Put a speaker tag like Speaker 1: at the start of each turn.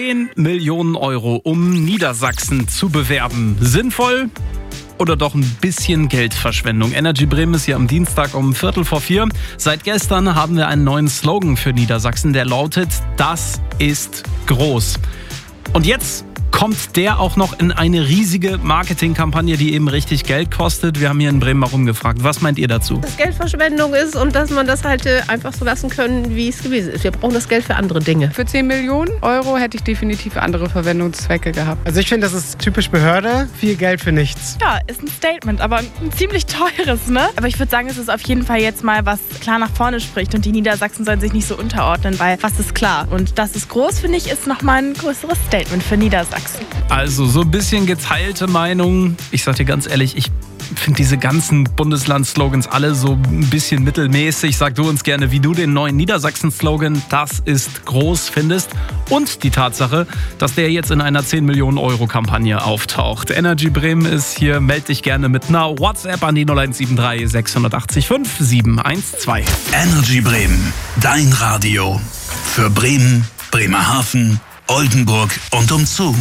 Speaker 1: 10 Millionen Euro, um Niedersachsen zu bewerben. Sinnvoll oder doch ein bisschen Geldverschwendung? Energy Bremen ist hier am Dienstag um 3:45. Seit gestern haben wir einen neuen Slogan für Niedersachsen, der lautet: Das ist groß. Und jetzt kommt der auch noch in eine riesige Marketingkampagne, die eben richtig Geld kostet. Wir haben hier in Bremen mal rumgefragt. Was meint ihr dazu?
Speaker 2: Dass Geldverschwendung ist und dass man das halt einfach so lassen können, wie es gewesen ist. Wir brauchen das Geld für andere Dinge.
Speaker 3: Für 10 Millionen Euro hätte ich definitiv andere Verwendungszwecke gehabt.
Speaker 4: Also ich finde, das ist typisch Behörde. Viel Geld für nichts.
Speaker 5: Ja, ist ein Statement, aber ein ziemlich teures, ne? Aber ich würde sagen, es ist auf jeden Fall jetzt mal, was klar nach vorne spricht. Und die Niedersachsen sollen sich nicht so unterordnen, weil was ist klar? Und das ist groß, finde ich, ist nochmal ein größeres Statement für Niedersachsen.
Speaker 1: Also so ein bisschen geteilte Meinung. Ich sag dir ganz ehrlich, ich finde diese ganzen Bundesland-Slogans alle so ein bisschen mittelmäßig. Sag du uns gerne, wie du den neuen Niedersachsen-Slogan "Das ist groß" findest. Und die Tatsache, dass der jetzt in einer 10 Millionen Euro Kampagne auftaucht. Energy Bremen ist hier. Meld dich gerne mit einer WhatsApp an die 0173 680 5712.
Speaker 6: Energy Bremen, dein Radio. Für Bremen, Bremerhaven, Oldenburg und umzu.